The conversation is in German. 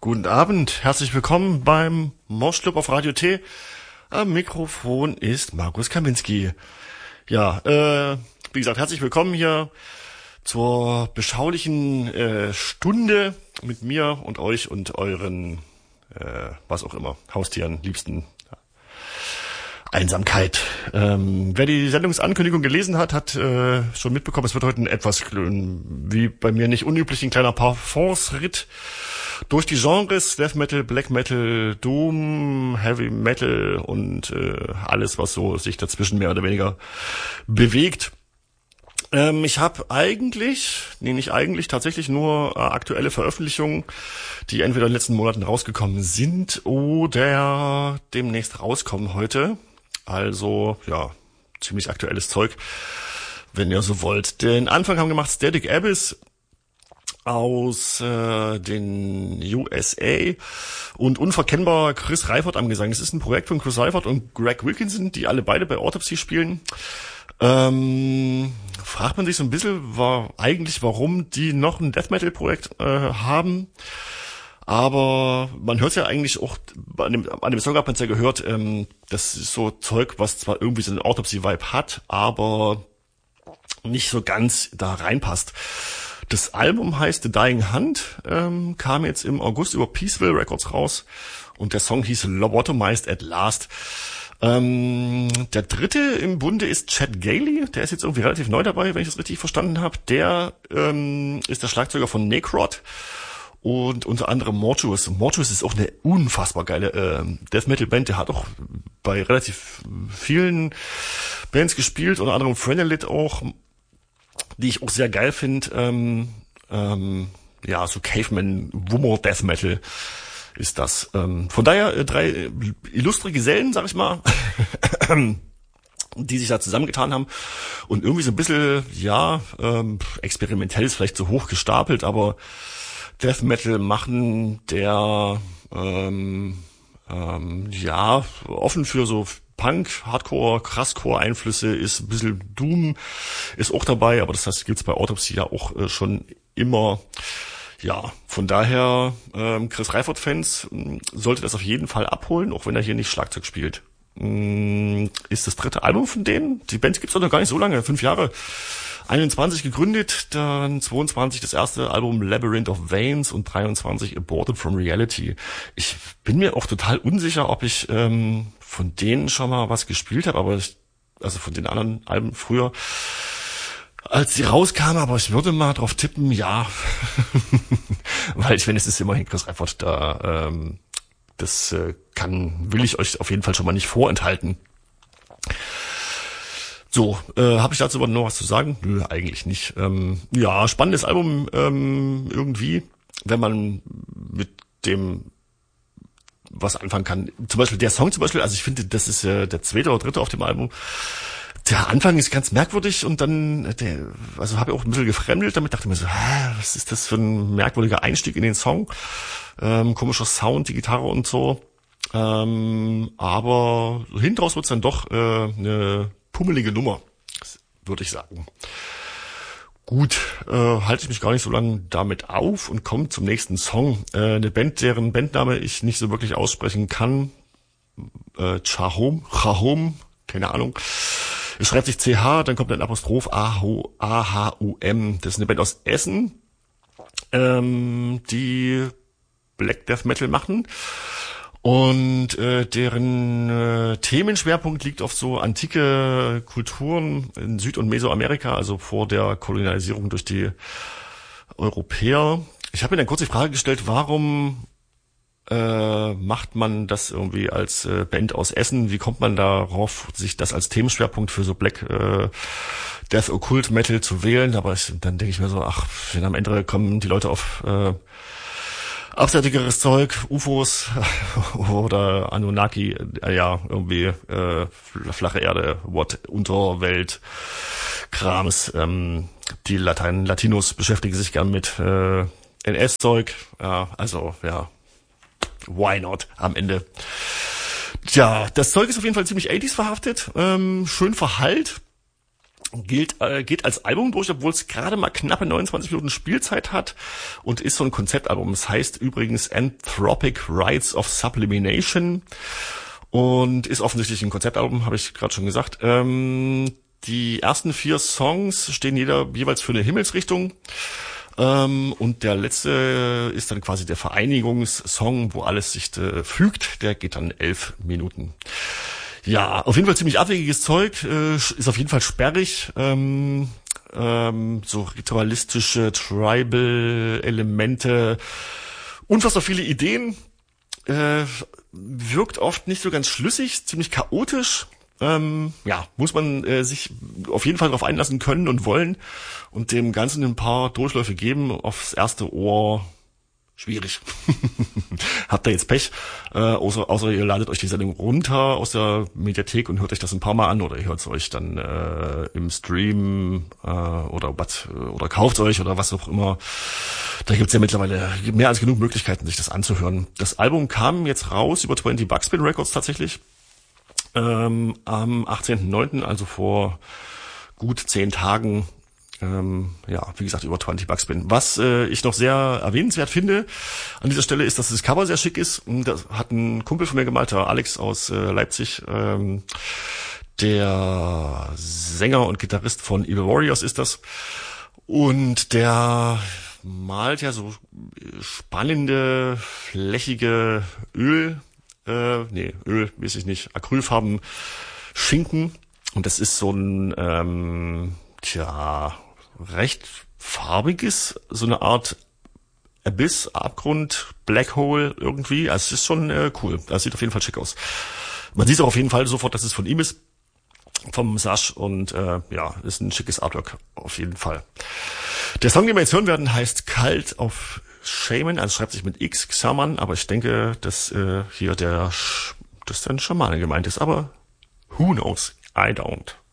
Guten Abend, herzlich willkommen beim Moschclub auf Radio T. Am Mikrofon ist Markus Kaminski. Ja, wie gesagt, herzlich willkommen hier zur beschaulichen Stunde mit mir und euch und euren, was auch immer, Haustieren, Liebsten. Einsamkeit. Wer die Sendungsankündigung gelesen hat, hat schon mitbekommen, es wird heute ein etwas, wie bei mir nicht unüblich, ein kleiner Parfums-Ritt durch die Genres, Death Metal, Black Metal, Doom, Heavy Metal und alles, was so sich dazwischen mehr oder weniger bewegt. Ich habe tatsächlich nur aktuelle Veröffentlichungen, die entweder in den letzten Monaten rausgekommen sind oder demnächst rauskommen heute. Also, ja, ziemlich aktuelles Zeug, wenn ihr so wollt. Den Anfang haben gemacht Static Abyss aus den USA und unverkennbar Chris Reifert am Gesang. Das ist ein Projekt von Chris Reifert und Greg Wilkinson, die alle beide bei Autopsy spielen. Fragt man sich so ein bisschen, warum die noch ein Death Metal Projekt haben. Aber man hört ja eigentlich auch, an dem Song hat man es ja gehört, das ist so Zeug, was zwar irgendwie so einen Autopsy-Vibe hat, aber nicht so ganz da reinpasst. Das Album heißt The Dying Hunt, kam jetzt im August über Peaceville Records raus und der Song hieß Lobotomized at Last. Der dritte im Bunde ist Chad Gailey, der ist jetzt irgendwie relativ neu dabei, wenn ich das richtig verstanden habe. Der ist der Schlagzeuger von Necrot. Und unter anderem Mortuus. Mortuus ist auch eine unfassbar geile Death Metal Band. Der hat auch bei relativ vielen Bands gespielt, unter anderem Phrenelith auch, die ich auch sehr geil finde. Ja, so Caveman, Wummer Death Metal ist das. Von daher 3 illustre Gesellen, sag ich mal, die sich da zusammengetan haben und irgendwie so ein bisschen, ja, experimentell ist vielleicht so hoch gestapelt, aber Death Metal machen, der ja offen für so Punk, Hardcore, Krasscore Einflüsse ist, ein bisschen Doom ist auch dabei, aber das heißt, gibt's bei Autopsy ja auch schon immer. Ja, von daher Chris Reifert Fans sollte das auf jeden Fall abholen, auch wenn er hier nicht Schlagzeug spielt. Ist das dritte Album von denen. Die Band gibt's doch noch gar nicht so lange, 5 Jahre. 21 gegründet, dann 22 das erste Album Labyrinth of Veins und 23 Aborted from Reality. Ich bin mir auch total unsicher, ob ich von denen schon mal was gespielt habe, also von den anderen Alben früher, als sie rauskamen, aber ich würde mal drauf tippen, ja. Weil ich finde, es ist immerhin Chris Reifert da, will ich euch auf jeden Fall schon mal nicht vorenthalten. So, habe ich dazu aber noch was zu sagen? Nö, eigentlich nicht. Ja, spannendes Album irgendwie, wenn man mit dem was anfangen kann. Zum Beispiel der Song also ich finde, das ist der zweite oder dritte auf dem Album. Der Anfang ist ganz merkwürdig und dann, habe ich auch ein bisschen gefremdelt damit, dachte mir so, was ist das für ein merkwürdiger Einstieg in den Song? Komischer Sound, die Gitarre und so. Aber hinten raus wird's dann doch eine pummelige Nummer, würde ich sagen. Gut, halte ich mich gar nicht so lange damit auf und komme zum nächsten Song. Eine Band, deren Bandname ich nicht so wirklich aussprechen kann. Chahum, keine Ahnung. Es schreibt sich CH, dann kommt ein Apostroph AHUM. Das ist eine Band aus Essen, die Black Death Metal machen. Und deren Themenschwerpunkt liegt auf so antike Kulturen in Süd- und Mesoamerika, also vor der Kolonialisierung durch die Europäer. Ich habe mir dann kurz die Frage gestellt, warum macht man das irgendwie als Band aus Essen? Wie kommt man darauf, sich das als Themenschwerpunkt für so Black Death Occult Metal zu wählen? Aber dann denke ich mir so, wenn am Ende kommen die Leute auf abseitigeres Zeug, UFOs oder Anunnaki, ja, irgendwie flache Erde, Unterwelt, Krams. Die Latinos beschäftigen sich gern mit NS-Zeug, ja, also, ja, why not am Ende. Tja, das Zeug ist auf jeden Fall ziemlich 80s verhaftet, schön verhallt. geht als Album durch, obwohl es gerade mal knappe 29 Minuten Spielzeit hat und ist so ein Konzeptalbum. Es heißt übrigens Anthropic Rites of Sublimination und ist offensichtlich ein Konzeptalbum, habe ich gerade schon gesagt. Die ersten 4 Songs stehen jeweils für eine Himmelsrichtung. Und der letzte ist dann quasi der Vereinigungssong, wo alles sich fügt. Der geht dann 11 Minuten. Ja, auf jeden Fall ziemlich abwegiges Zeug, ist auf jeden Fall sperrig, so ritualistische Tribal-Elemente, unfassbar viele Ideen, wirkt oft nicht so ganz schlüssig, ziemlich chaotisch. Muss man sich auf jeden Fall darauf einlassen können und wollen und dem Ganzen ein paar Durchläufe geben. Aufs erste Ohr schwierig. Habt ihr jetzt Pech, außer ihr ladet euch die Sendung runter aus der Mediathek und hört euch das ein paar Mal an oder ihr hört es euch dann im Stream oder kauft euch oder was auch immer. Da gibt's ja mittlerweile mehr als genug Möglichkeiten, sich das anzuhören. Das Album kam jetzt raus über 20 Buckspin Records tatsächlich am 18.09., also vor gut 10 Tagen. Wie gesagt, über 20 Buckspin. Was ich noch sehr erwähnenswert finde an dieser Stelle ist, dass das Cover sehr schick ist. Das hat ein Kumpel von mir gemalt, der Alex aus Leipzig. Der Sänger und Gitarrist von Evil Warriors ist das. Und der malt ja so spannende, flächige Öl, weiß ich nicht, Acrylfarben Schinken. Und das ist so ein, recht farbiges, so eine Art Abyss, Abgrund, Black Hole irgendwie. Also es ist schon cool. Das sieht auf jeden Fall schick aus. Man sieht auch auf jeden Fall sofort, dass es von ihm ist, vom Sash und ist ein schickes Artwork auf jeden Fall. Der Song, den wir jetzt hören werden, heißt Cult of Shaman, also schreibt sich mit X, Xaman, aber ich denke, dass hier dass ein Schamane gemeint ist, aber who knows? I don't.